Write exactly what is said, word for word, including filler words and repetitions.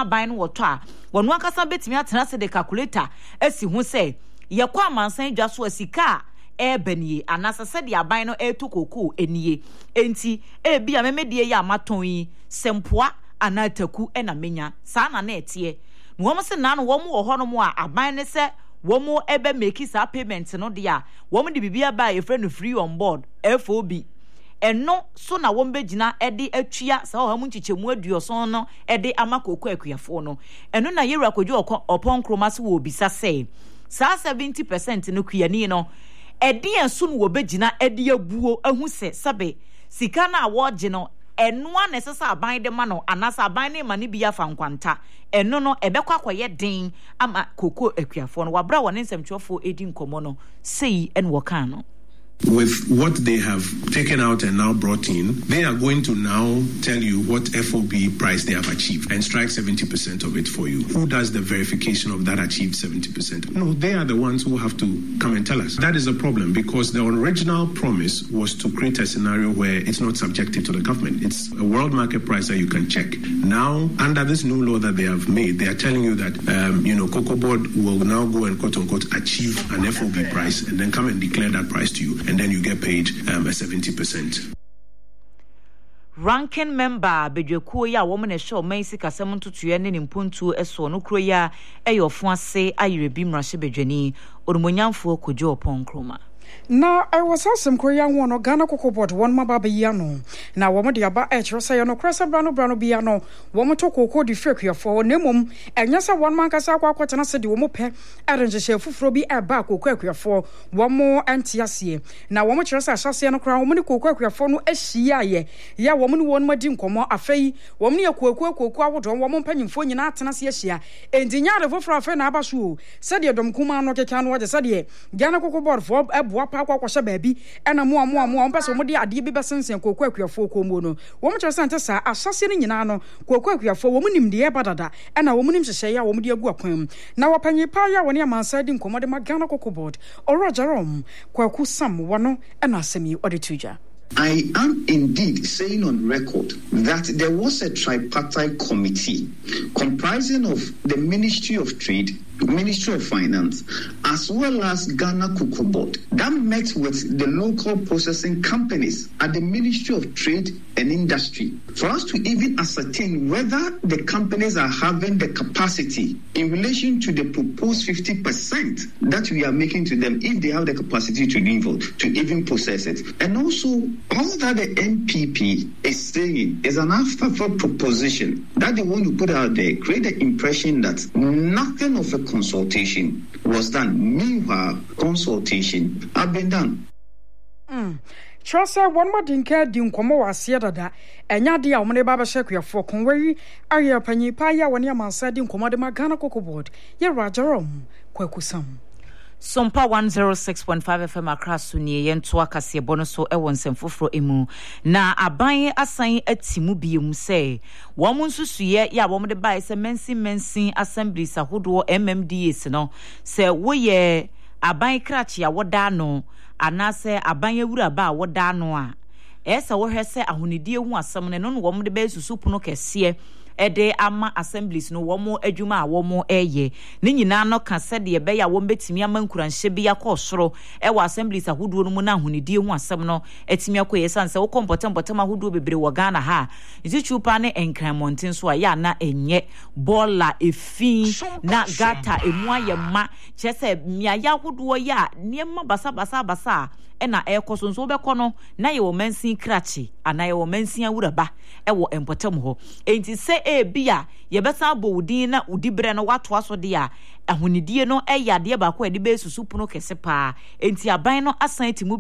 na ban no woto a wonu akasa betimi atena se de calculator asi hu se ye kwa mansan dwa so asika ebenie anasa se de aban no eto koko enie enti e bia memedie ya maton yi sempoa anataku ena menya sa na na etie no wo se na no wo mo ho no mo a aban ne se wo mo ebe make sa payment no dia wo mo de bibia ba e friend free on board F O B eno so na wo mbegina ede atua sa ho mu nchichemu aduoson no ede amakoko akuafo no eno na yewura kodwo opon kromase wo bisa se sa seventy percent no kuani no ede enso no wo begina ede abuo ahu se sabe sika na wo gye no eno anesesa aban de ma no anasa aban ne ma ne bia fa nkwanta eno no ebekwa kwaye den ama koko akuafo no wabra wone nsemtwofo edi nkomo no sei en wo kan no. With what they have taken out and now brought in, they are going to now tell you what F O B price they have achieved and strike seventy percent of it for you. Who does the verification of that achieved seventy percent? No, they are the ones who have to come and tell us. That is a problem because the original promise was to create a scenario where it's not subjective to the government. It's a world market price that you can check. Now, under this new law that they have made, they are telling you that, um, you know, Cocoa Board will now go and quote unquote achieve an F O B price and then come and declare that price to you. And then you get paid um, a seventy percent. Ranking member Bedwekuo ya woman e show Macy Kasem tutuye ne nimpuntu eso no kro ya eyofo ase ayerebi mrahye bedwani orumonyamfo kojo opon kroma. Na I was asem Korea one Ghana Cocoa Board one maba ya no na wo mo de aba e kire say no kresa brano brano bia no wo mo to koko di fake ya for nemum enya se one man kasa akwa kwatena se de wo mo pe erenje she fufuro bi e ba koko akuafo wo mo entiase na wo mo kire say asase no kra wo mo ne koko akuafo no ahia ye ya wo mo ne won madi nkomo afei wo mo ne koko koko awodon wo mo mpanyimfo nyina atena se ahia endinya de fufuro afei na aba so se de dom kuma no keka no wo de se de Ghana Cocoa Board for ebo pa kwa kwasha baabi ena mo mo mo mpese mo de ade bi besensen kokwa akuafo ko mo no wo mo kyerɛ sante sa asase ne nyina no kokwa akuafo wo mo nim de ebadada ena wo mo nim hyehye ya wo mo de agu akwan na wapanyi pa ya woni amansa di nkomode ma Ghana Cocoa Board oro Jerome kwaku sam wono ena asemi odituja. I am indeed saying on record that there was a tripartite committee comprising of the Ministry of Trade, Ministry of Finance, as well as Ghana Cocoa Board that met with the local processing companies at the Ministry of Trade and Industry for us to even ascertain whether the companies are having the capacity in relation to the proposed fifty percent that we are making to them, if they have the capacity to even, to even process it. And also, all that the N P P is saying is an afterthought proposition that they want to put out there, create the impression that nothing of a consultation was done. Meanwhile, consultation have been done. Mm. Trasa one more dinka di nkomo wase dada enya de a omne baba shekuafo konwari aye panyi pa ya woni amansa di nkomo de ma Ghana Cocoa Board ye Rajarom kwakusam Sompa one oh six point five F M akraso nie yento akase bono so e wonsem foforo emu na aban asan atimu biemu se wo mo nsusuye ya wo mo de bai se mensin mensin assemblies ahodo M M D S no se wo ye aban krachi ya woda no anase aban awura ba woda no a esa wo hwese ahonidie hu asem ne no no wo mo de bai susu puno kese ede ama assemblies no womo adwuma a womo eye ne nyina no ka se de be ya wo betimi ama nkuranhye bi akosoro e wa assemblies ahodo no mu na ahonidie hu asem no etimi akoye sanse wo kompotem potem ahodo bebre wo Ghana ha izichupa ne enkranmonten so a ya na enye bola efin na gata emu ayema chese miaya ahodo ya niema basa basa basa ena ekoso nso beko no na ye wo mansin krachi ana ye wo mansin awuraba e wo empotem ho enti se e bia ye besa abodin na udibre no wato aso de a ahonidie no e yade ba ko e de be susu puno kese pa enti aban no asan timu